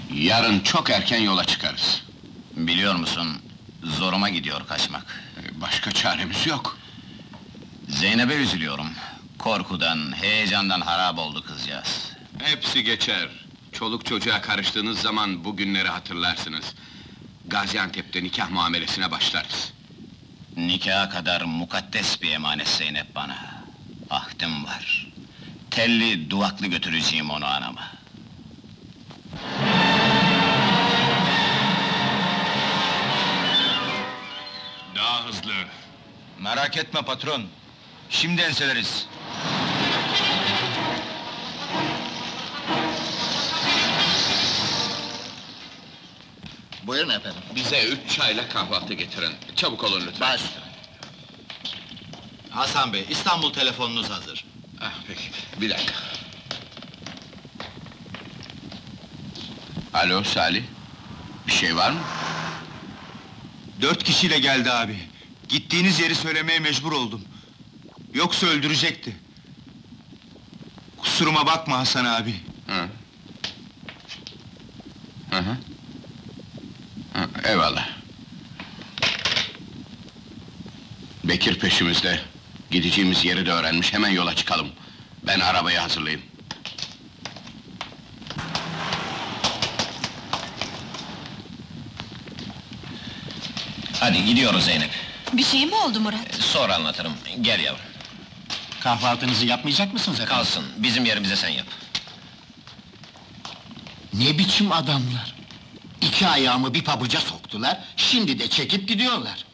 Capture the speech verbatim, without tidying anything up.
Yarın çok erken yola çıkarız. Biliyor musun, zoruma gidiyor kaçmak. Başka çaremiz yok. Zeynep'e üzülüyorum. Korkudan, heyecandan harap oldu kızcağız. Hepsi geçer. Çoluk çocuğa karıştığınız zaman bu günleri hatırlarsınız. Gaziantep'te nikah muamelesine başlarız. Nikaha kadar mukaddes bir emanet Zeynep bana. Ahdim var. Telli, duvaklı götüreceğim onu anama. Daha hızlı. Merak etme patron. Şimdi enseleriz. Buyurun efendim. Bize üç çayla kahvaltı getirin. Çabuk olun lütfen. Baş. Hasan Bey, İstanbul telefonunuz hazır. Ah, peki, bir dakika. Alo Salih. Bir şey var mı? Dört kişiyle geldi abi. Gittiğiniz yeri söylemeye mecbur oldum. Yoksa öldürecekti. Kusuruma bakma Hasan abi. Hı. Hı hı. Hı, eyvallah. Bekir peşimizde. Gideceğimiz yeri de öğrenmiş, hemen yola çıkalım. Ben arabayı hazırlayayım. Hadi gidiyoruz Zeynep. Bir şey mi oldu Murat? Sonra anlatırım. Gel yavrum. Kahvaltınızı yapmayacak mısınız efendim? Kalsın, bizim yerimize sen yap. Ne biçim adamlar? İki ayağımı bir pabuca soktular, şimdi de çekip gidiyorlar.